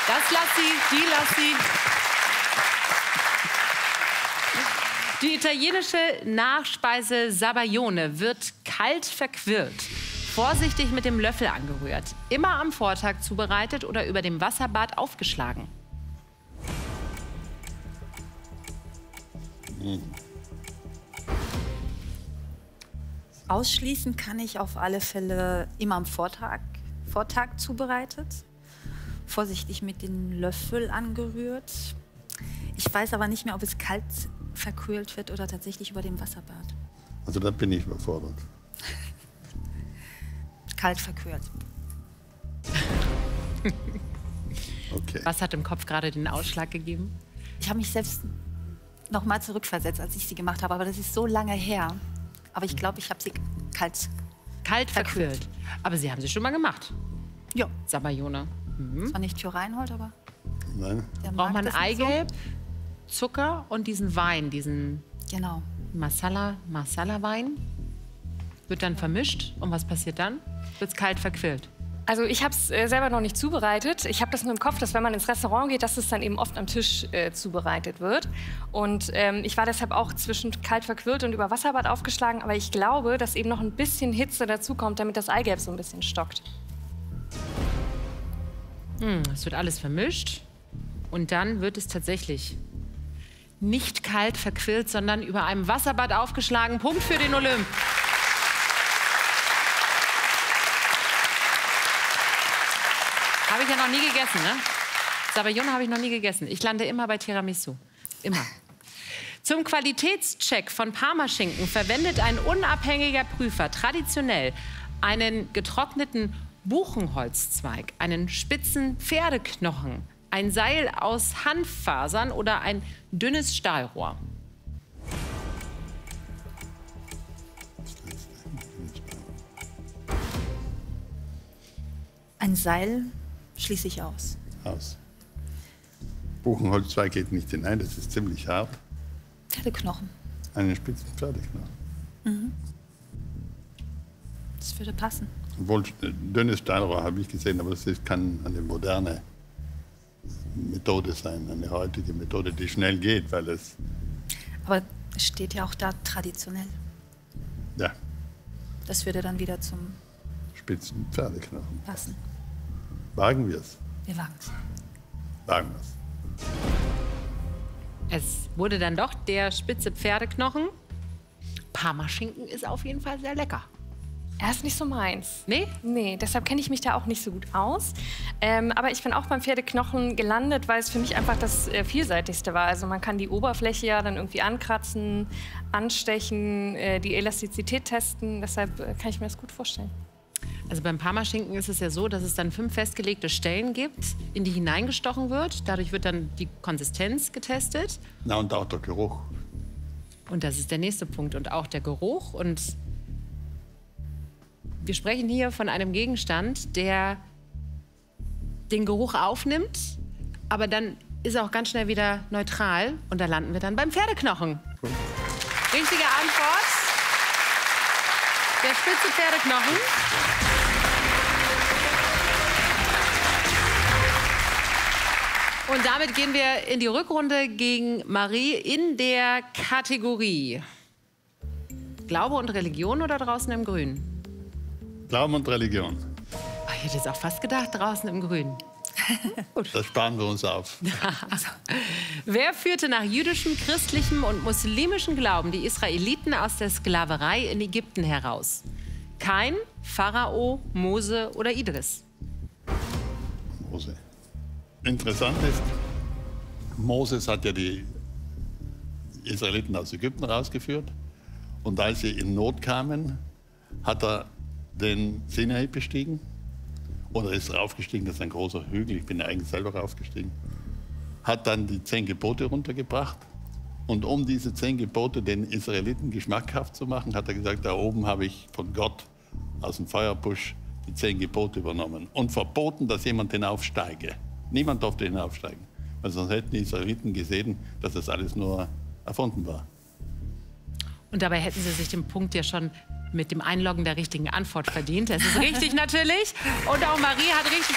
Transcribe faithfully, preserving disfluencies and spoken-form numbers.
Das lass sie, die lass sie. Die italienische Nachspeise Sabaglione wird kalt verquirlt, vorsichtig mit dem Löffel angerührt, immer am Vortag zubereitet oder über dem Wasserbad aufgeschlagen. Hm. Ausschließen kann ich auf alle Fälle immer am Vortag, Vortag zubereitet, vorsichtig mit dem Löffel angerührt. Ich weiß aber nicht mehr, ob es kalt verkühlt wird oder tatsächlich über dem Wasserbad. Also da bin ich überfordert. Kalt verkühlt. Okay. Was hat im Kopf gerade den Ausschlag gegeben? Ich habe mich selbst noch mal zurückversetzt, als ich sie gemacht habe, aber das ist so lange her. Aber ich glaube, ich habe sie kalt, kalt verkühlt. verkühlt. Aber Sie haben sie schon mal gemacht? Ja. Sabaglione. Mhm. Zwar nicht für Reinhold, aber... Nein. Braucht man Eigelb, so? Zucker und diesen Wein, diesen genau. Masala, Masala-Wein. Wird dann vermischt. Und was passiert dann? Wird es kalt verquirlt. Also ich habe es äh, selber noch nicht zubereitet. Ich habe das nur im Kopf, dass wenn man ins Restaurant geht, dass es dann eben oft am Tisch äh, zubereitet wird. Und ähm, ich war deshalb auch zwischen kalt verquirlt und über Wasserbad aufgeschlagen. Aber ich glaube, dass eben noch ein bisschen Hitze dazukommt, damit das Eigelb so ein bisschen stockt. Hm, es wird alles vermischt. Und dann wird es tatsächlich nicht kalt verquirlt, sondern über einem Wasserbad aufgeschlagen. Punkt für den Olymp. Habe ich ja noch nie gegessen, ne? Sabaglione habe ich noch nie gegessen. Ich lande immer bei Tiramisu. Immer. Zum Qualitätscheck von Parmaschinken verwendet ein unabhängiger Prüfer traditionell einen getrockneten Buchenholzzweig, einen spitzen Pferdeknochen, ein Seil aus Hanffasern oder ein dünnes Stahlrohr. Ein Seil schließe ich aus. Aus. Buchenholzzweig geht nicht hinein, das ist ziemlich hart. Pferdeknochen. Einen spitzen Pferdeknochen. Mhm. Das würde passen. Obwohl, dünnes Stahlrohr habe ich gesehen, aber das ist, kann eine moderne Methode sein, eine heutige Methode, die schnell geht, weil es... Aber es steht ja auch da traditionell. Ja. Das würde dann wieder zum... Spitzen Pferdeknochen. Passen. Wagen wir es? Wir wagen es. Wagen wir es. Es wurde dann doch der spitze Pferdeknochen. Parmaschinken ist auf jeden Fall sehr lecker. Er ist nicht so meins. Nee? Nee, deshalb kenne ich mich da auch nicht so gut aus. Ähm, aber ich bin auch beim Pferdeknochen gelandet, weil es für mich einfach das äh, vielseitigste war. Also man kann die Oberfläche ja dann irgendwie ankratzen, anstechen, äh, die Elastizität testen. Deshalb äh, kann ich mir das gut vorstellen. Also beim Parmaschinken ist es ja so, dass es dann fünf festgelegte Stellen gibt, in die hineingestochen wird. Dadurch wird dann die Konsistenz getestet. Na, und auch der Geruch. Und das ist der nächste Punkt. Und auch der Geruch. Und wir sprechen hier von einem Gegenstand, der den Geruch aufnimmt, aber dann ist er auch ganz schnell wieder neutral. Und da landen wir dann beim Pferdeknochen. Cool. Richtige Antwort. Der spitze Pferdeknochen. Und damit gehen wir in die Rückrunde gegen Marie in der Kategorie Glaube und Religion oder draußen im Grün? Glauben und Religion. Oh, ich hätte jetzt auch fast gedacht, draußen im Grün. Das sparen wir uns auf. Wer führte nach jüdischem, christlichem und muslimischem Glauben die Israeliten aus der Sklaverei in Ägypten heraus? Kain, Pharao, Mose oder Idris? Mose. Interessant ist, Moses hat ja die Israeliten aus Ägypten rausgeführt. Und als sie in Not kamen, hat er den Sinai bestiegen. Oder ist raufgestiegen, das ist ein großer Hügel, ich bin ja eigentlich selber raufgestiegen. Hat dann die zehn Gebote runtergebracht. Und um diese zehn Gebote den Israeliten geschmackhaft zu machen, hat er gesagt, da oben habe ich von Gott aus dem Feuerbusch die zehn Gebote übernommen. Und verboten, dass jemand hinaufsteige. Niemand durfte hinaufsteigen. Weil sonst hätten die Israeliten gesehen, dass das alles nur erfunden war. Und dabei hätten Sie sich den Punkt ja schon mit dem Einloggen der richtigen Antwort verdient. Das ist richtig natürlich. Und auch Marie hat richtig